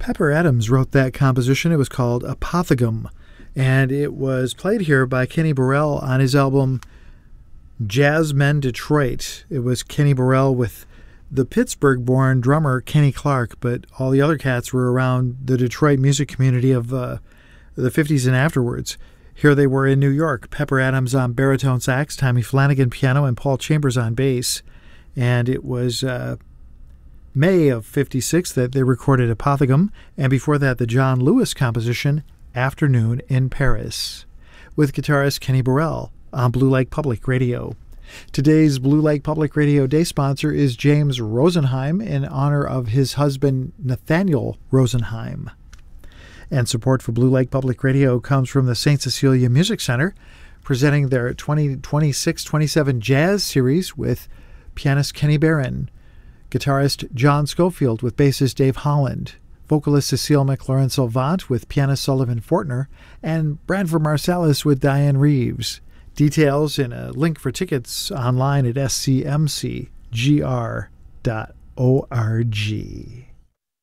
Pepper Adams wrote that composition. It was called Apothegm, and it was played here by Kenny Burrell on his album Jazzmen Detroit. It was Kenny Burrell with the Pittsburgh-born drummer Kenny Clark, but all the other cats were around the Detroit music community of the 50s and afterwards. Here they were in New York. Pepper Adams on baritone sax, Tommy Flanagan piano, and Paul Chambers on bass. And it was May of 56 that they recorded Apothegm, and before that the John Lewis composition Afternoon in Paris, with guitarist Kenny Burrell on Blue Lake Public Radio. Today's Blue Lake Public Radio day sponsor is James Rosenheim in honor of his husband Nathaniel Rosenheim. And support for Blue Lake Public Radio comes from the St. Cecilia Music Center, presenting their 2026-27 Jazz Series with pianist Kenny Barron, guitarist John Schofield with bassist Dave Holland, vocalist Cecile McLaurin-Salvant with pianist Sullivan Fortner, and Branford Marsalis with Diane Reeves. Details and a link for tickets online at scmcgr.org.